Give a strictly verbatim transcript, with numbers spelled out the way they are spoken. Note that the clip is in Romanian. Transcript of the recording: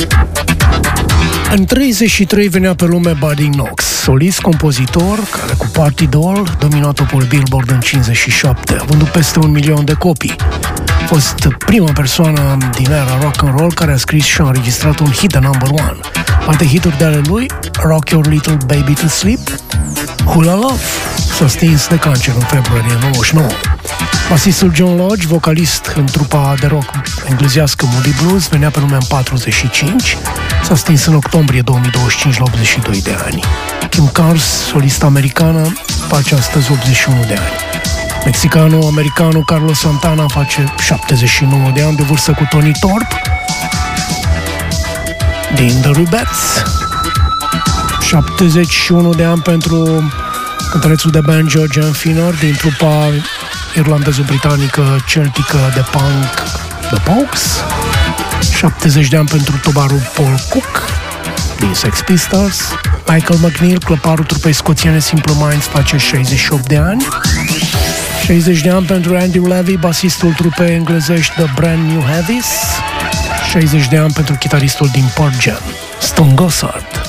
În treizeci și trei venea pe lume Buddy Knox, solist, compozitor, care cu Party Doll domina topul Billboard în cincizeci și șapte, a vândut peste un milion de copii. A fost prima persoană din era rock and roll care a scris și a înregistrat un hit de number one. Alte hituri de ale lui: Rock Your Little Baby to Sleep, Hula Love, s-a stins de cancer în februarie nouăzeci și nouă. Basistul John Lodge, vocalist în trupa de rock englezească Moody Blues, venea pe lume în patruzeci și cinci, s-a stins în octombrie două mii douăzeci și cinci la optzeci și doi de ani. Kim Carnes, solistă americană, face astăzi optzeci și unu de ani. Mexicano-americanul Carlos Santana face șaptezeci și nouă de ani, de vârstă cu Tony Thorpe din The Rubettes. șaptezeci și unu de ani pentru cântărețul de banjo Jan Finner din trupa irlandeză-britanică celtică de punk The Pogues. șaptezeci de ani pentru tobarul Paul Cook din Sex Pistols. Michael McNeil, clăparul trupei scoțiene Simple Minds, face șaizeci și opt de ani. șaizeci de ani pentru Andy Levy, basistul trupei englezești The Brand New Heavies. șaizeci de ani pentru chitaristul din Pearl Jam, Stone Gossard.